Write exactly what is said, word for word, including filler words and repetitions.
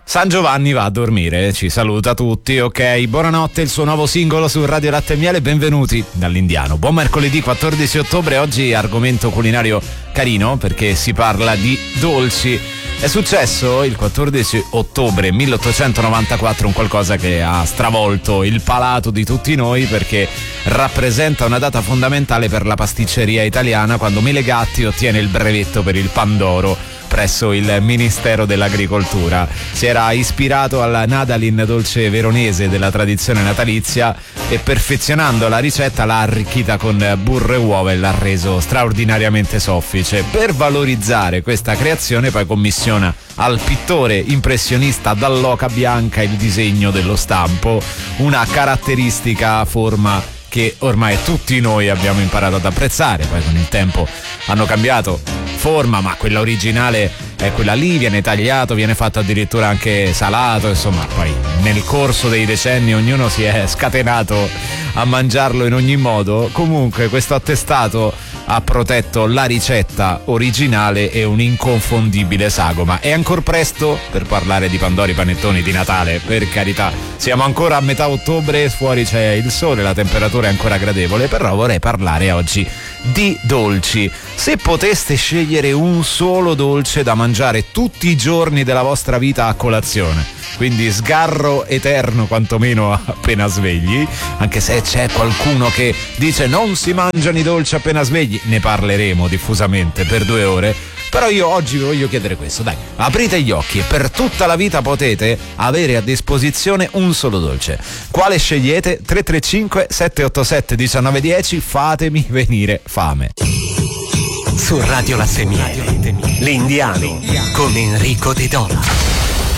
San Giovanni va a dormire, ci saluta tutti, ok? Buonanotte, il suo nuovo singolo su Radio Latte e Miele, benvenuti dall'Indiano. Buon mercoledì quattordici ottobre, oggi argomento culinario carino perché si parla di dolci. È successo il quattordici ottobre milleottocentonovantaquattro un qualcosa che ha stravolto il palato di tutti noi perché rappresenta una data fondamentale per la pasticceria italiana, quando Melegatti ottiene il brevetto per il Pandoro presso il Ministero dell'Agricoltura. Si era ispirato alla Nadalin dolce veronese della tradizione natalizia e, perfezionando la ricetta, l'ha arricchita con burro e uova e l'ha reso straordinariamente soffice. Per valorizzare questa creazione poi commissiona al pittore impressionista Dall'Oca Bianca il disegno dello stampo, una caratteristica forma che ormai tutti noi abbiamo imparato ad apprezzare. Poi con il tempo hanno cambiato forma, ma quella originale è quella lì, viene tagliato, viene fatto addirittura anche salato, insomma poi nel corso dei decenni ognuno si è scatenato a mangiarlo in ogni modo. Comunque questo attestato ha protetto la ricetta originale e un'inconfondibile sagoma. È ancora presto per parlare di pandori panettoni di Natale, per carità, siamo ancora a metà ottobre, fuori c'è il sole, la temperatura è ancora gradevole, però vorrei parlare oggi di dolci. Se poteste scegliere un solo dolce da mangiare tutti i giorni della vostra vita a colazione, quindi sgarro eterno quantomeno appena svegli, anche se c'è qualcuno che dice non si mangiano i dolci appena svegli, ne parleremo diffusamente per due ore. Però io oggi vi voglio chiedere questo, dai, aprite gli occhi e per tutta la vita potete avere a disposizione un solo dolce. Quale scegliete? tre tre cinque sette otto sette uno nove uno zero, fatemi venire fame. Su Radio Latte e Miele, l'Indiano con Enrico De Dona.